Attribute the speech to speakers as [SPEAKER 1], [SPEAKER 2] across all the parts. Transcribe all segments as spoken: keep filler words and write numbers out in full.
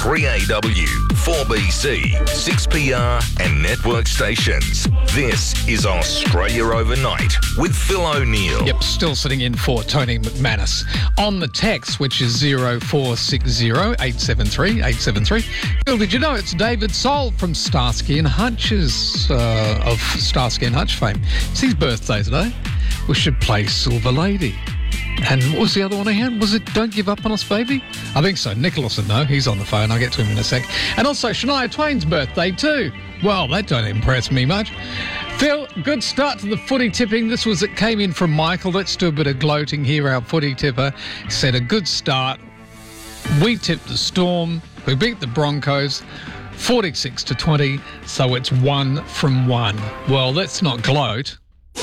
[SPEAKER 1] three A W, four B C, six P R and network stations. This is Australia Overnight with Phil O'Neill.
[SPEAKER 2] Yep, still sitting in for Tony McManus. On the text, which is zero four six zero, eight seven three, eight seven three. Phil, did you know it's David Soul from Starsky and Hutch's, uh, of Starsky and Hutch fame? It's his birthday today. We should play Silver Lady. And what was the other one he had? Was it Don't Give Up on Us, Baby? I think so. Nicholas would know. He's on the phone. I'll get to him in a sec. And also Shania Twain's birthday too. Well, that don't impress me much. Phil, good start to the footy tipping. This was it came in from Michael. Let's do a bit of gloating here. Our footy tipper said a good start. We tipped the Storm. We beat the Broncos forty-six to twenty. So it's one from one. Well, let's not gloat.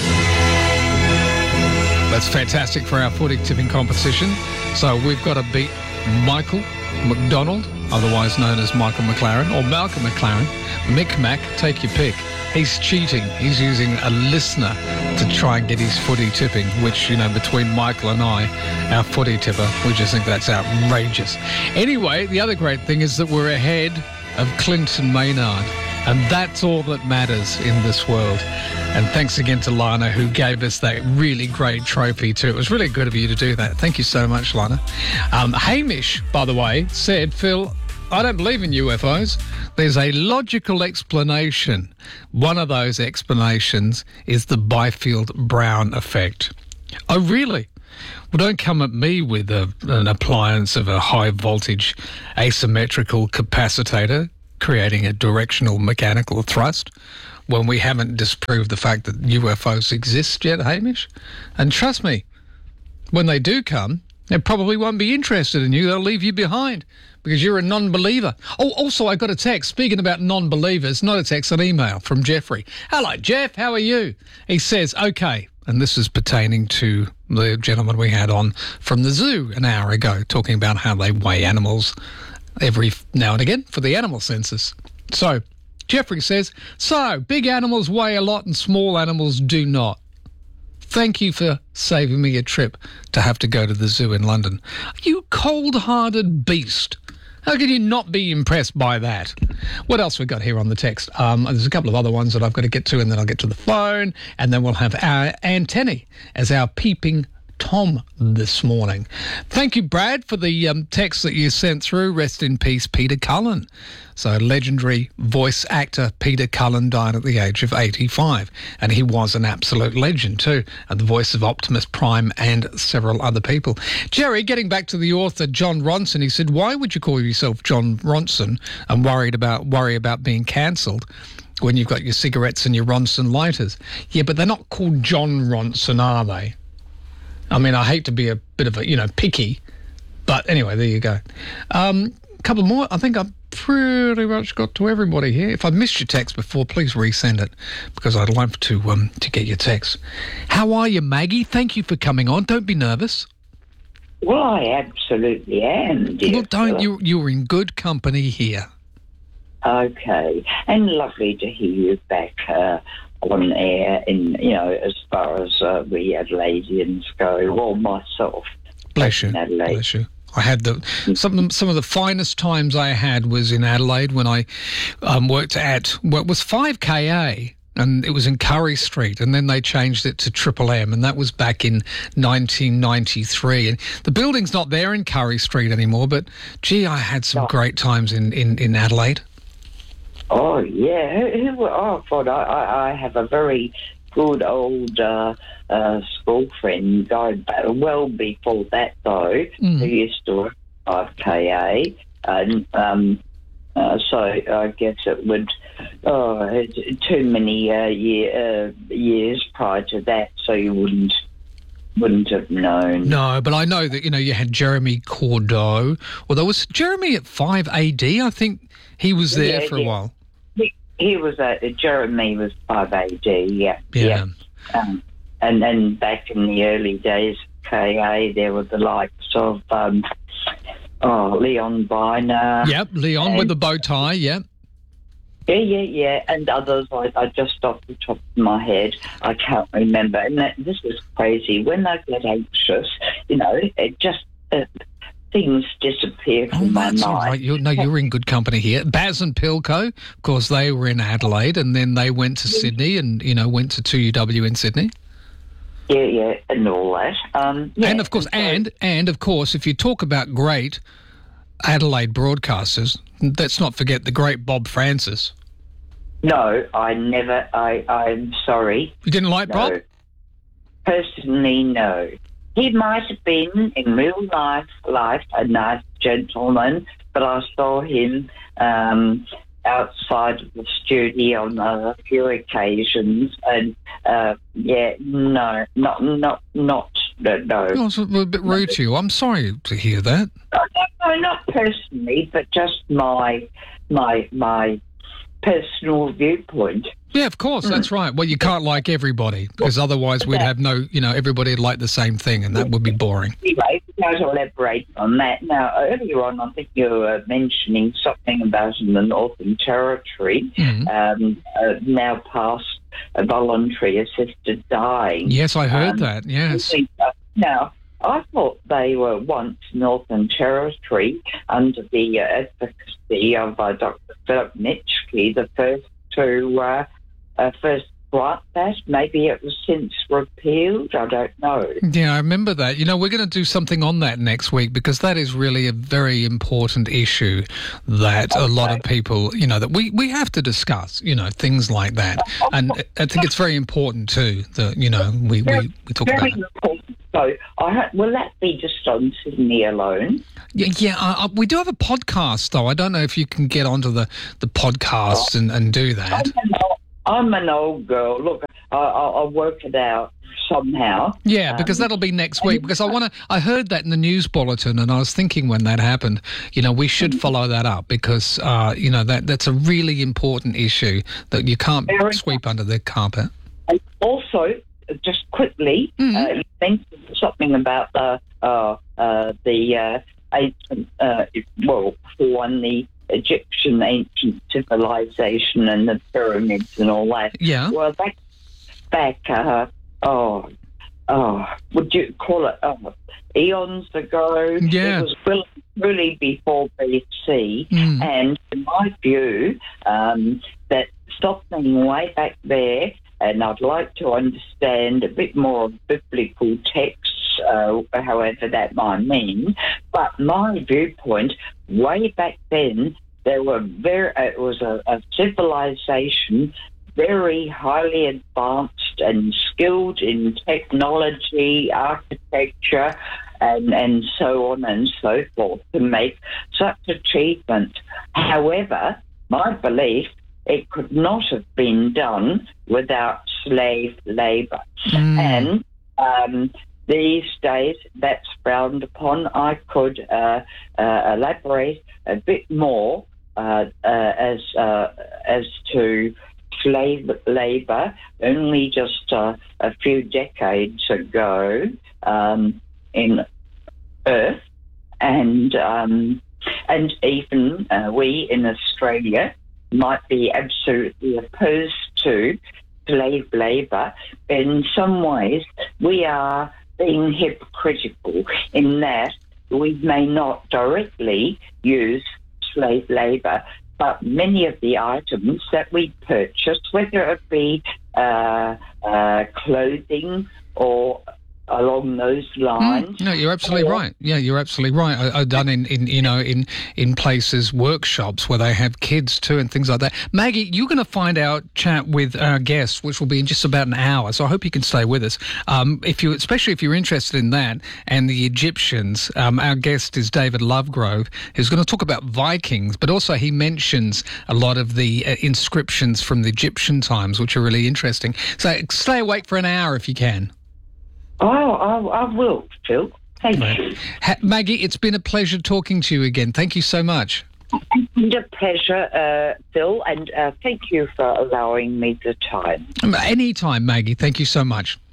[SPEAKER 2] That's fantastic for our footy tipping competition. So we've got to beat Michael McDonald, otherwise known as Michael McLaren, or Malcolm McLaren. Mick Mac, take your pick. He's cheating. He's using a listener to try and get his footy tipping, which, you know, between Michael and I, our footy tipper, we just think that's outrageous. Anyway, the other great thing is that we're ahead of Clinton Maynard. And that's all that matters in this world. And thanks again to Lana, who gave us that really great trophy too. It was really good of you to do that. Thank you so much, Lana. Um, Hamish, by the way, said, Phil, I don't believe in U F Os. There's a logical explanation. One of those explanations is the Byfield-Brown effect. Oh, really? Well, don't come at me with a, an appliance of a high-voltage asymmetrical capacitator creating a directional mechanical thrust when we haven't disproved the fact that U F Os exist yet, Hamish. And trust me, when they do come, they probably won't be interested in you. They'll leave you behind because you're a non-believer. Oh, also, I got a text, speaking about non-believers, not a text, an email from Jeffrey. Hello, Jeff, how are you? He says, okay, and this is pertaining to the gentleman we had on from the zoo an hour ago, talking about how they weigh animals every now and again for the animal census. So, Jeffrey says, so, big animals weigh a lot and small animals do not. Thank you for saving me a trip to have to go to the zoo in London. You cold-hearted beast. How can you not be impressed by that? What else we got here on the text? Um, there's a couple of other ones that I've got to get to, and then I'll get to the phone, and then we'll have our antennae as our peeping Tom this morning. Thank you, Brad, for the um, text that you sent through. Rest in peace, Peter Cullen. So legendary voice actor Peter Cullen died at the age of eighty-five, and he was an absolute legend too, and the voice of Optimus Prime and several other people. Jerry, getting back to the author John Ronson, he said, why would you call yourself John Ronson and worried about worry about being cancelled when you've got your cigarettes and your Ronson lighters? Yeah, but they're not called John Ronson, are they? I mean, I hate to be a bit of a, you know, picky, but anyway, there you go. Um, a couple more. I think I've pretty much got to everybody here. If I missed your text before, please resend it because I'd love to um, to get your text. How are you, Maggie? Thank you for coming on. Don't be nervous.
[SPEAKER 3] Well, I absolutely am, dear.
[SPEAKER 2] Well, don't. You, you're in good company here.
[SPEAKER 3] Okay. And lovely to hear you back uh, on air, in, you know, as far as uh, we Adelaideans go, or myself.
[SPEAKER 2] Bless you.
[SPEAKER 3] Adelaide.
[SPEAKER 2] Bless you. I had the some of the, some of the finest times I had was in Adelaide when I um, worked at what was five K A, and it was in Curry Street, and then they changed it to Triple M, and that was back in nineteen ninety-three. And the building's not there in Curry Street anymore, but gee, I had some
[SPEAKER 3] oh.
[SPEAKER 2] great times in, in, in Adelaide.
[SPEAKER 3] Oh yeah, who, who, oh God, I, I, I have a very good old uh, uh, school friend, died well before that though,
[SPEAKER 2] mm.
[SPEAKER 3] who used to work at five K A, and um, uh, so I guess it would, oh, too many uh, year, uh, years prior to that, so you wouldn't wouldn't have known.
[SPEAKER 2] No, but I know that, you know, you had Jeremy Cordeaux, or there was Jeremy at five A D, I think he was there
[SPEAKER 3] yeah,
[SPEAKER 2] for
[SPEAKER 3] yeah.
[SPEAKER 2] a while.
[SPEAKER 3] He, he was, uh, Jeremy was five A D, yeah.
[SPEAKER 2] Yeah.
[SPEAKER 3] yeah. Um, and then back in the early days of K A, there were the likes of um, oh, Leon Biner.
[SPEAKER 2] Yep, Leon
[SPEAKER 3] and,
[SPEAKER 2] with the bow tie, yep.
[SPEAKER 3] Yeah, yeah, yeah, and others, I, I just off the top of my head, I can't remember. And that, this is crazy. When I get anxious, you know, it just, uh, things disappear from
[SPEAKER 2] Oh,
[SPEAKER 3] my
[SPEAKER 2] that's all
[SPEAKER 3] mind.
[SPEAKER 2] right. You're, no, you're in good company here. Baz and Pilco, of course, they were in Adelaide, and then they went to Sydney, and you know went to two U W in Sydney.
[SPEAKER 3] Yeah, yeah, and all that. Um, yeah,
[SPEAKER 2] And of course,
[SPEAKER 3] so-
[SPEAKER 2] and and of course, if you talk about great Adelaide broadcasters, let's not forget the great Bob Francis.
[SPEAKER 3] No, I never. I. I'm sorry.
[SPEAKER 2] You didn't like
[SPEAKER 3] No.
[SPEAKER 2] Bob?
[SPEAKER 3] Personally, no. He might have been in real life, life a nice gentleman, but I saw him um, outside of the studio on a few occasions, and uh, yeah, no, not, not, not, no. no.
[SPEAKER 2] I was a little bit rude to you. I'm sorry to hear that.
[SPEAKER 3] No, not personally, but just my, my, my personal viewpoint.
[SPEAKER 2] Yeah, of course, that's right. Well, you can't like everybody, because otherwise we'd have no, you know, everybody would like the same thing, and that would be boring.
[SPEAKER 3] Anyway, to elaborate on that. Now, earlier on, I think you were mentioning something about in the Northern Territory,
[SPEAKER 2] Mhm.
[SPEAKER 3] um, uh, now past a voluntary assisted dying.
[SPEAKER 2] Yes, I heard
[SPEAKER 3] Um,
[SPEAKER 2] that, yes.
[SPEAKER 3] Now, I thought they were once Northern Territory under the uh, advocacy of uh, Doctor Philip Nitschke, the first to uh, uh, first grant that. Maybe it was since repealed. I don't know.
[SPEAKER 2] Yeah, I remember that. You know, we're going to do something on that next week, because that is really a very important issue that a lot of people, you know, that we, we have to discuss, you know, things like that. And I think it's very important too that, you know, we, we, we talk about
[SPEAKER 3] Very
[SPEAKER 2] it.
[SPEAKER 3] important. So, I ha- will that be just on Sydney alone?
[SPEAKER 2] Yeah, yeah uh, uh, we do have a podcast, though. I don't know if you can get onto the, the podcast and, and do that.
[SPEAKER 3] I'm an, old, I'm an old girl. Look, I, I'll, I'll work it out somehow.
[SPEAKER 2] Yeah, because
[SPEAKER 3] Um,
[SPEAKER 2] that'll be next week. Because I want to. I heard that in the news bulletin, and I was thinking when that happened, you know, we should follow that up, because uh, you know that that's a really important issue that you can't
[SPEAKER 3] Very
[SPEAKER 2] sweep under the carpet.
[SPEAKER 3] And also, just quickly,
[SPEAKER 2] Mhm.
[SPEAKER 3] uh, you mentioned something about the uh, uh, the uh, ancient, uh, well, for one, the Egyptian ancient civilization and the pyramids and all that.
[SPEAKER 2] Yeah.
[SPEAKER 3] Well, back, back, uh, oh, oh, would you call it oh, eons ago?
[SPEAKER 2] Yeah.
[SPEAKER 3] It was really, really before B C.
[SPEAKER 2] Mm.
[SPEAKER 3] And in my view, um, that something way back there, and I'd like to understand a bit more of biblical texts, uh, however that might mean. But my viewpoint, way back then, there were very, it was a, a civilization very highly advanced and skilled in technology, architecture, and, and so on and so forth to make such achievement. However, my belief, it could not have been done without slave labour.
[SPEAKER 2] Mm.
[SPEAKER 3] And um, these days, that's frowned upon. I could uh, uh, elaborate a bit more uh, uh, as uh, as to slave labour. Only just uh, a few decades ago um, in Earth, and um, and even uh, we in Australia might be absolutely opposed to slave labour. In some ways, we are being hypocritical in that we may not directly use slave labour, but many of the items that we purchase, whether it be uh, uh, clothing or along those lines.
[SPEAKER 2] Mm, no, you're absolutely right. Yeah, you're absolutely right. I, I've done in, in, you know, in, in places, workshops where they have kids too and things like that. Maggie, you're going to find out, chat with our guest, which will be in just about an hour. So I hope you can stay with us. Um, if you, especially if you're interested in that and the Egyptians, um, our guest is David Lovegrove, who's going to talk about Vikings, but also he mentions a lot of the uh, inscriptions from the Egyptian times, which are really interesting. So stay awake for an hour if you can.
[SPEAKER 3] Oh, I, I will, Phil. Thank you.
[SPEAKER 2] Ha- Maggie, it's been a pleasure talking to you again. Thank you so much.
[SPEAKER 3] It's a pleasure, uh, Phil, and uh, thank you for allowing me the time.
[SPEAKER 2] Anytime, Maggie. Thank you so much.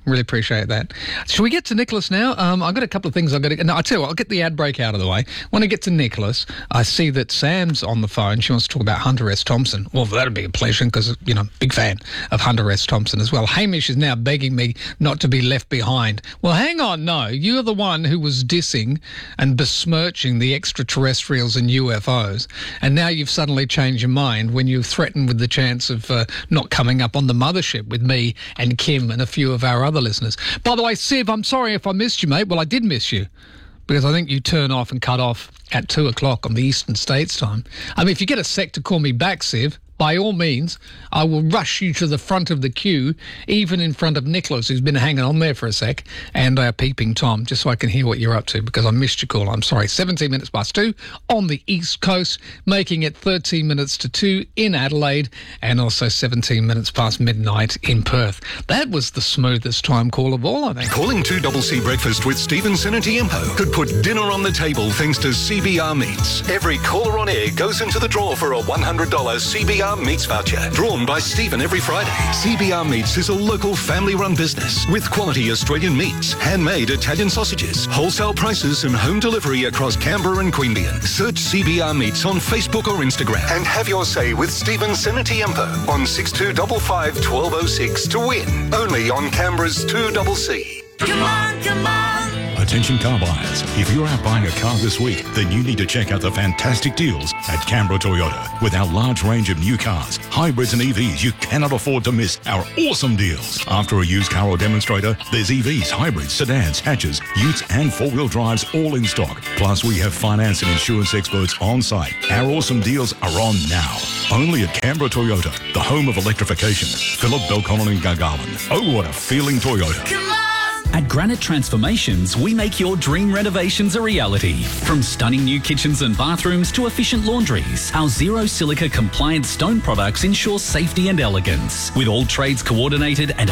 [SPEAKER 2] Really appreciate that. Shall we get to Nicholas now? Um, I've got a couple of things I've got to... No, I'll tell you what, I'll get the ad break out of the way. When I get to Nicholas, I see that Sam's on the phone. She wants to talk about Hunter S. Thompson. Well, that'd be a pleasure because, you know, big fan of Hunter S. Thompson as well. Hamish is now begging me not to be left behind. Well, hang on, no. You're the one who was dissing and besmirching the extraterrestrials and U F Os, and now you've suddenly changed your mind when you threatened with the chance of uh, not coming up on the mothership with me and Kim and a few of our other listeners. By the way, Siv, I'm sorry if I missed you, mate. Well, I did miss you because I think you turn off and cut off at two o'clock on the Eastern States time. I mean, if you get a sec to call me back, Siv, by all means, I will rush you to the front of the queue, even in front of Nicholas, who's been hanging on there for a sec, and our peeping Tom, just so I can hear what you're up to, because I missed your call. I'm sorry. seventeen minutes past two on the East Coast, making it thirteen minutes to two in Adelaide, and also seventeen minutes past midnight in Perth. That was the smoothest time call of all, I think.
[SPEAKER 4] Calling two C C Breakfast with Stephen Senatiempo could put dinner on the table thanks to C B R Meats. Every caller on air goes into the draw for a one hundred dollars C B R Meats voucher, drawn by Stephen every Friday. C B R Meats is a local family-run business with quality Australian meats, handmade Italian sausages, wholesale prices and home delivery across Canberra and Queanbeyan. Search C B R Meats on Facebook or Instagram and have your say with Stephen Senatiempo on six two five five, one two zero six to win. Only on Canberra's two C C.
[SPEAKER 5] Come on, come on.
[SPEAKER 6] Attention car buyers, if you're out buying a car this week, then you need to check out the fantastic deals at Canberra Toyota. With our large range of new cars, hybrids and E Vs, you cannot afford to miss our awesome deals. After a used car or demonstrator, there's E Vs, hybrids, sedans, hatches, utes and four-wheel drives all in stock. Plus, we have finance and insurance experts on site. Our awesome deals are on now. Only at Canberra Toyota, the home of electrification. Phillip, Belconnen and Gargarland. Oh, what a feeling Toyota.
[SPEAKER 5] Come on.
[SPEAKER 7] At Granite Transformations, we make your dream renovations a reality. From stunning new kitchens and bathrooms to efficient laundries, our zero silica compliant stone products ensure safety and elegance. With all trades coordinated and